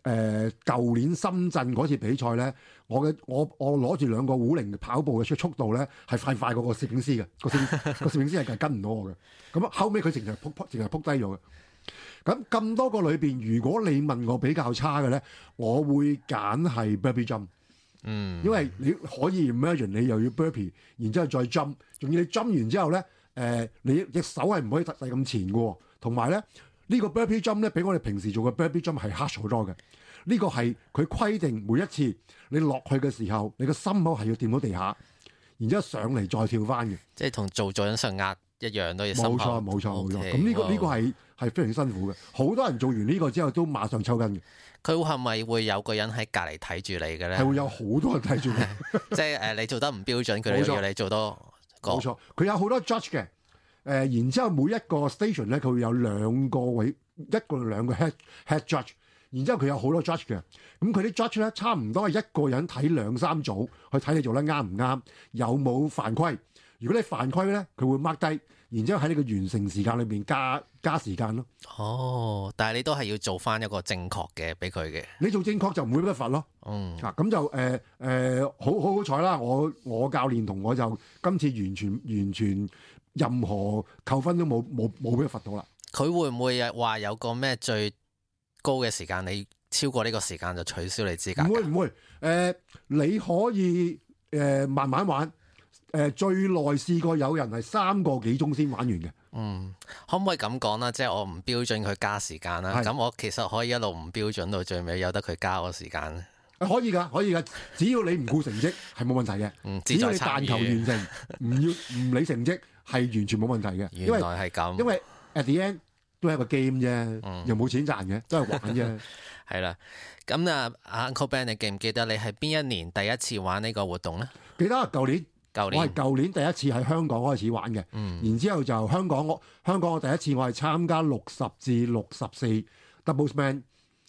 舊年深圳嗰次比賽咧，我攞住2個50跑步嘅速度咧，係快過個攝影師嘅，個攝影師係跟唔到我嘅。咁後尾佢淨係撲低咗嘅。咁多個裏邊，如果你問我比較差嘅咧，我會揀係 burpee jump。因為你可以 imagine 你又要 burpee， 然之後再 jump， 仲要你 jump 完之後咧，你隻手係唔可以突咁前嘅喎。同埋咧，呢個 burpee jump 咧，比我哋平時做嘅 burpee jump 係 hard 好多嘅。呢個係佢規定每一次你落去嘅時候，你個心口係要掂到地下，然之後上嚟再跳翻嘅。 即係同做緊上壓一樣都要心口。 冇錯。咁呢個係非常辛苦嘅。好多人做完呢個之後都馬上抽筋嘅。 佢係咪會有個人喺隔離睇住你嘅咧？ 係會有好多人睇住你。 即係你做得唔標準，佢哋要你做多個。 冇錯，佢有好多 judge 嘅。然之後每一個 station 咧，佢會有2個位，兩個 head judge。然之後佢有好多 judge 嘅，咁佢啲 judge 咧差唔多係一個人睇2、3組去睇你做得啱唔啱，有冇犯規。如果你犯規咧，佢會 mark 低，然之後喺你個完成時間裏邊加時間咯。 哦，但係你都係要做翻一個正確嘅俾佢嘅。 你做正確就唔會俾得罰咯。咁就好彩啦！我教練同我就今次完全任何扣分都冇俾佢罰到啦。 佢會唔會話有個咩最高嘅時間，你超過呢個時間就取消你資格？ 唔會，你可以慢慢玩。最耐試過有人係3個幾鐘先玩完嘅。 可唔可以咁講啦？即係我唔標準佢加時間啦。咁我其實可以一路唔標準到最尾，由得佢加個時間。 可以㗎，只要你唔顧成績係冇問題嘅。只要你但求完成，唔理成績係完全冇問題嘅。 原來係咁。 因為 at the end 都係一個 game 啫，又冇錢賺嘅，都係玩啫。 係啦，咁啊 Uncle Ben， 你記唔記得你係邊一年第一次玩呢個活動咧？記得舊年。 我係舊年第一次喺香港開始玩嘅。然之後就香港我第一次我係參加60至64 doubles man，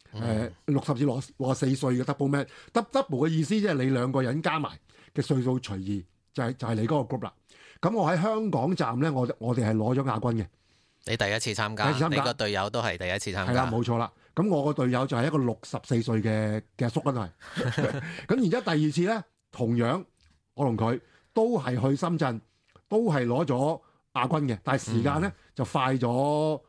60至64歲嘅 double man。double 嘅意思即係你2個人加埋嘅歲數除2，就係你嗰個 group 啦。咁我喺香港站咧，我哋係攞咗亞軍嘅。你第一次參加，你個隊友都係第一次參加。 係啦，冇錯啦。咁我個隊友就係一個64歲嘅阿叔啦，都係。咁然之後第二次咧，同樣我同佢都係去深圳，都係攞咗亞軍嘅，但係時間咧就快咗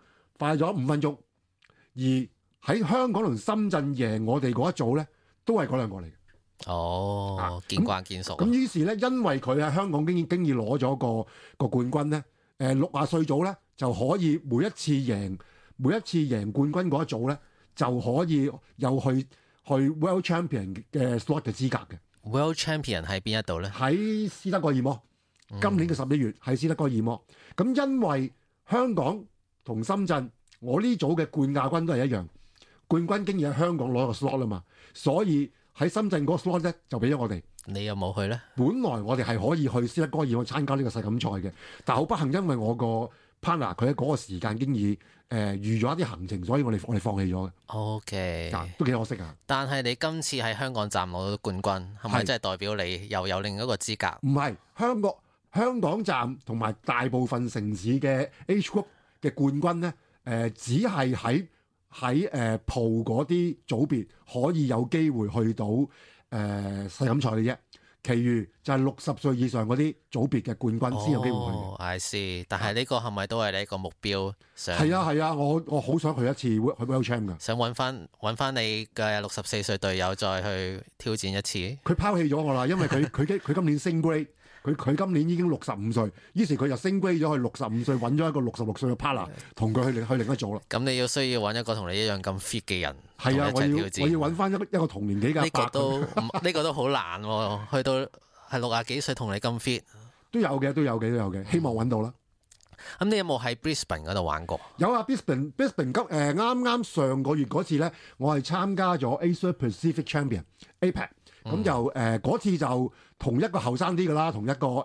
5分鐘。而喺香港同深圳贏我哋嗰一組咧，都係嗰2個嚟嘅。 見慣見熟。 咁於是咧，因為佢喺香港經已攞咗個冠軍咧，60歲組咧就可以每一次贏冠軍嗰一組咧，就可以有去 World Champion 嘅 slot 嘅資格嘅。 World Champion 喺邊一度咧？ 喺斯德哥爾摩。今年嘅11月喺斯德哥爾摩。咁因為香港同深圳，我呢組嘅冠亞軍都係一樣，冠軍經已喺香港攞個 slot 啦嘛，所以喺深圳嗰個 slot 咧就俾咗我哋。 你有冇去咧？ 本來我哋係可以去斯德哥爾摩參加呢個世錦賽嘅，但好不幸，因為我個 partner 佢喺嗰個時間經已預咗一啲行程，所以我哋放棄咗嘅。 OK， 都幾可惜啊！但係你今次喺香港站攞到冠軍，係咪真係代表你又有另一個資格？ 唔係，香港站同埋大部分城市嘅 Age Group 嘅冠軍咧，只係喺蒲嗰啲組別可以有機會去到世錦賽嘅啫。其餘就係60歲以上嗰啲組別嘅冠軍先有機會去嘅。 I see，但係呢個係咪都係你一個目標？ 係啊，我好想去一次去 World Champ 㗎。 想揾翻你嘅64歲隊友再去挑戰一次。 佢拋棄咗我啦，因為佢今年升 grade，佢今年已經65歲，於是佢就升 grade 咗去65歲，揾咗一個66歲嘅 partner 同佢去另一組啦。 咁你要需要揾一個同你一樣咁 fit 嘅人， 係啊，我要揾翻一個同年紀嘅。 呢個都好難喎，去到係60幾歲同你咁 fit。 都有嘅，希望揾到啦。 咁你有冇喺 Brisbane 嗰度玩過？ 有啊，Brisbane 啱上個月嗰次咧，我係參加咗 Asia Pacific Champion APAC。咁就嗰次就同一個後生啲嘅啦，同一個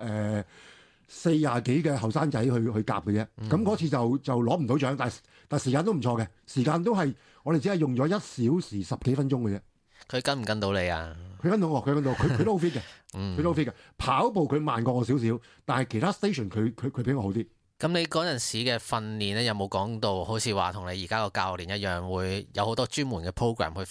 40幾嘅後生仔去夾嘅啫。咁嗰次就攞唔到獎，但時間都唔錯嘅，時間都係我哋只係用咗1小時10幾分鐘嘅啫。 佢跟唔跟到你啊？ 佢跟到我，佢都好 fit 嘅，佢都好 fit 嘅。跑步佢慢過我少少，但係其他 station 佢比我好啲。 咁你嗰陣時嘅訓練咧，有冇講到好似話同你而家個教練一樣，會有好多專門嘅 program 去